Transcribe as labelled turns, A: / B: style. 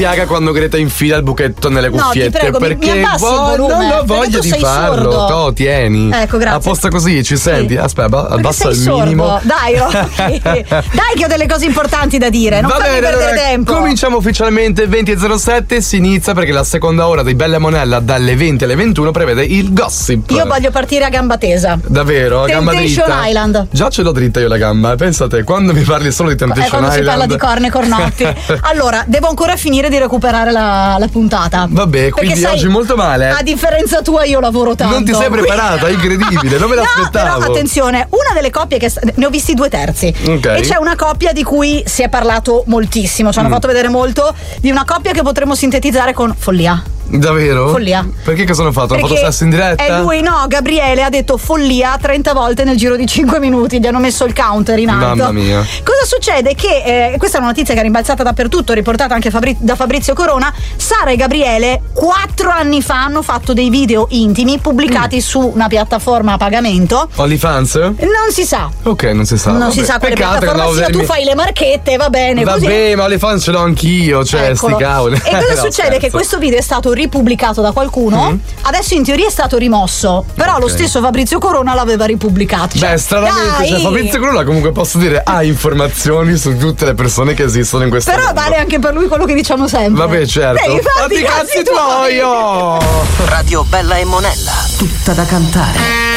A: piaga quando Greta infila il buchetto nelle cuffiette.
B: Ti prego,
A: perché
B: mi abbassi il volume,
A: non ho voglia di farlo.
B: sordo.
A: Tieni.
B: Ecco, grazie.
A: Apposta così, ci senti? Aspetta, abbassa il
B: sordo.
A: minimo.
B: Dai, Rocky. Dai che ho delle cose importanti da dire, non
A: Va
B: fammi
A: bene,
B: perdere
A: allora,
B: tempo.
A: cominciamo ufficialmente 20.07, si inizia perché la seconda ora di Bella Monella dalle 20 alle 21 prevede il gossip.
B: Io voglio partire a gamba tesa.
A: Davvero? A gamba dritta?
B: Temptation Island.
A: Già ce l'ho dritta io la gamba, pensate, quando mi parli solo di Temptation
B: Quando
A: Island.
B: si parla di corna e cornotti. Allora, devo ancora finire di recuperare la puntata.
A: Vabbè, quindi
B: Perché, sai,
A: oggi molto male.
B: A differenza tua io lavoro tanto.
A: Non ti sei preparata, è incredibile, non me l'aspettavo.
B: No, però attenzione, una delle coppie che ne ho visti 2 terzi.
A: Okay.
B: E c'è una coppia di cui si è parlato moltissimo, ci hanno fatto vedere molto, di una coppia che potremmo sintetizzare con follia.
A: Davvero?
B: Follia.
A: Perché cosa hanno fatto? Hanno
B: Perché
A: fatto sesso in diretta?
B: E lui no, Gabriele ha detto follia 30 volte nel giro di 5 minuti, gli hanno messo il counter in alto.
A: Mamma mia.
B: Cosa succede? Che questa è una notizia che è rimbalzata dappertutto, riportata anche da Fabrizio Corona. Sara e Gabriele 4 anni fa hanno fatto dei video intimi pubblicati su una piattaforma a pagamento.
A: OnlyFans?
B: Non si sa.
A: Ok, non si sa.
B: Non si sa quale piattaforma sia, tu fai le marchette, va bene.
A: Vabbè,
B: così.
A: ma OnlyFans ce l'ho anch'io, cioè sti cavoli.
B: E cosa
A: No,
B: succede?
A: scherzo.
B: Che questo video è stato ripubblicato da qualcuno, adesso in teoria è stato rimosso, però lo stesso Fabrizio Corona l'aveva ripubblicato.
A: Beh, stranamente, cioè Fabrizio Corona comunque posso dire ha informazioni su tutte le persone che esistono in questo
B: però
A: mondo.
B: vale anche per lui quello che diciamo sempre.
A: Vabbè, certo.
B: Devi
A: Fatti i cazzi tuoi!
C: Radio Bella e Monella.
D: Tutta da cantare.